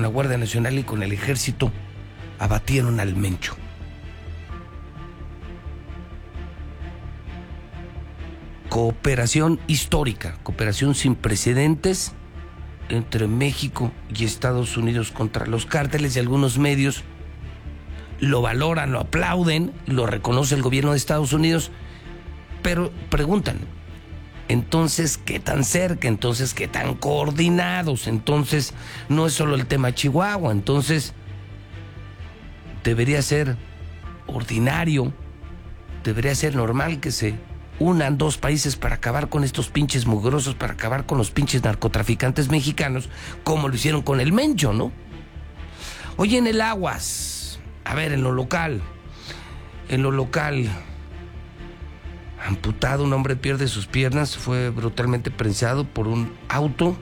la Guardia Nacional y con el Ejército abatieron al Mencho. Cooperación histórica, cooperación sin precedentes entre México y Estados Unidos contra los cárteles, y algunos medios lo valoran, lo aplauden, lo reconoce el gobierno de Estados Unidos, pero preguntan, entonces, ¿qué tan cerca? Entonces, ¿qué tan coordinados? Entonces, no es solo el tema Chihuahua, entonces debería ser ordinario, debería ser normal que se unan dos países para acabar con estos pinches mugrosos, para acabar con los pinches narcotraficantes mexicanos, como lo hicieron con el Mencho, ¿no? Oye, en el Aguas, a ver, en lo local, amputado, un hombre pierde sus piernas, fue brutalmente prensado por un auto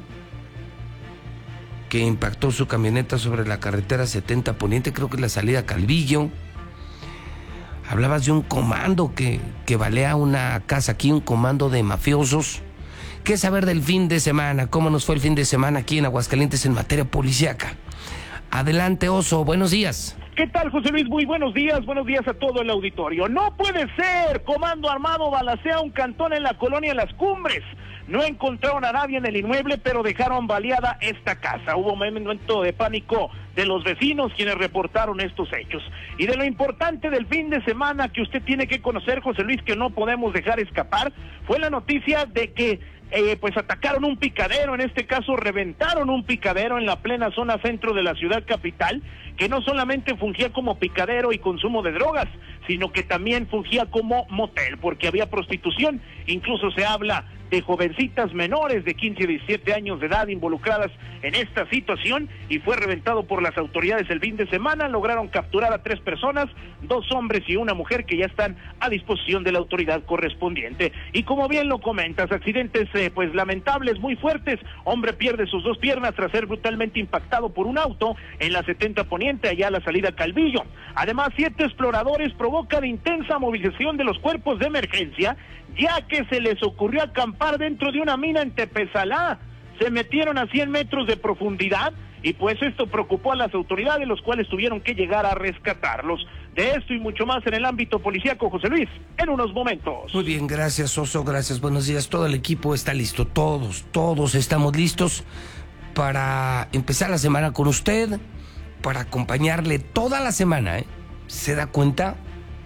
que impactó su camioneta sobre la carretera 70 Poniente, creo que es la salida a Calvillo. Hablabas de un comando que balea una casa aquí, un comando de mafiosos. ¿Qué saber del fin de semana? ¿Cómo nos fue el fin de semana aquí en Aguascalientes en materia policíaca? Adelante, Oso, buenos días. ¿Qué tal, José Luis? Muy buenos días a todo el auditorio. No puede ser, comando armado balacea un cantón en la colonia Las Cumbres. No encontraron a nadie en el inmueble, pero dejaron baleada esta casa. Hubo un momento de pánico de los vecinos quienes reportaron estos hechos. Y de lo importante del fin de semana que usted tiene que conocer, José Luis, que no podemos dejar escapar, fue la noticia de que pues atacaron un picadero, en este caso reventaron un picadero en la plena zona centro de la ciudad capital, que no solamente fungía como picadero y consumo de drogas, sino que también fungía como motel, porque había prostitución. Incluso se habla de jovencitas menores de 15 y 17 años de edad involucradas en esta situación, y fue reventado por las autoridades el fin de semana. Lograron capturar a 3 personas, 2 hombres y una mujer, que ya están a disposición de la autoridad correspondiente. Y como bien lo comentas, accidentes pues lamentables, muy fuertes. Hombre pierde sus 2 piernas tras ser brutalmente impactado por un auto en la 70 Poniente, allá a la salida a Calvillo. Además, 7 exploradores provocan intensa movilización de los cuerpos de emergencia, ya que se les ocurrió acampar dentro de una mina en Tepezalá. Se metieron a 100 metros de profundidad, y pues esto preocupó a las autoridades, los cuales tuvieron que llegar a rescatarlos. De esto y mucho más en el ámbito policíaco, José Luis, en unos momentos. Muy bien, gracias, Oso, gracias, buenos días. Todo el equipo está listo, todos estamos listos para empezar la semana con usted, para acompañarle toda la semana, ¿eh? ¿Se da cuenta?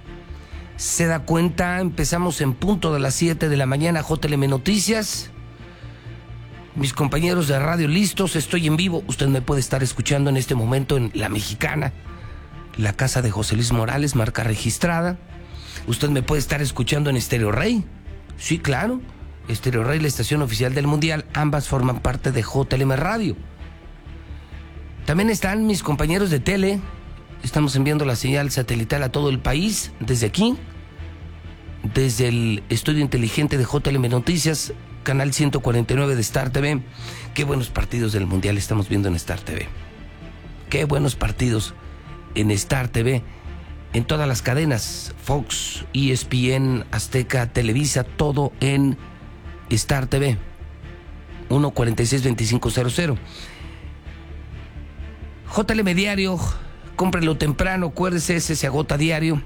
Empezamos en punto de las 7 de la mañana, JLM Noticias. Mis compañeros de radio listos, estoy en vivo. Usted me puede estar escuchando en este momento en La Mexicana, la casa de José Luis Morales, marca registrada. Usted me puede estar escuchando en Estéreo Rey. Sí, claro, Estéreo Rey, la estación oficial del Mundial. Ambas forman parte de JLM Radio. También están mis compañeros de tele. Estamos enviando la señal satelital a todo el país, desde aquí, desde el estudio inteligente de JLM Noticias, canal 149 de Star TV. Qué buenos partidos del Mundial estamos viendo en Star TV. Qué buenos partidos en Star TV, en todas las cadenas, Fox, ESPN, Azteca, Televisa, todo en Star TV, 146-2500. JLM Diario, cómprelo temprano, acuérdese, ese se agota diario.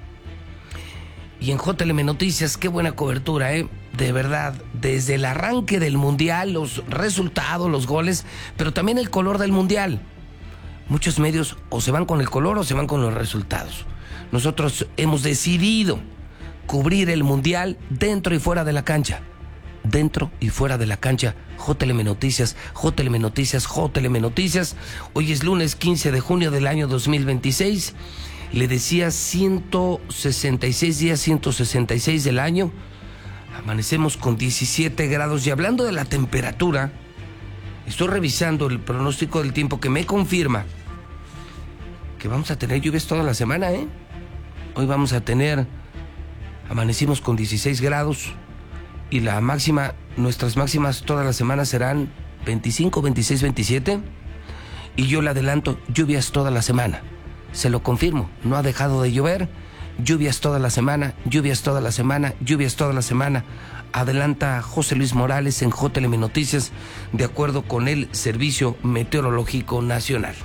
Y en JLM Noticias, qué buena cobertura, de verdad, desde el arranque del Mundial, los resultados, los goles, pero también el color del Mundial. Muchos medios o se van con el color o se van con los resultados. Nosotros hemos decidido cubrir el Mundial dentro y fuera de la cancha. Dentro y fuera de la cancha. JLM Noticias, JLM Noticias, JLM Noticias. Hoy es lunes 15 de junio del año 2026. Le decía 166 días, 166 del año. Amanecemos con 17 grados. Y hablando de la temperatura, estoy revisando el pronóstico del tiempo que me confirma que vamos a tener lluvias toda la semana, Hoy vamos a tener, amanecimos con 16 grados y la máxima, nuestras máximas toda la semana serán 25, 26, 27. Y yo le adelanto, lluvias toda la semana. Se lo confirmo, no ha dejado de llover. Lluvias toda la semana, lluvias toda la semana, lluvias toda la semana. Adelanta José Luis Morales en JLM Noticias, de acuerdo con el Servicio Meteorológico Nacional.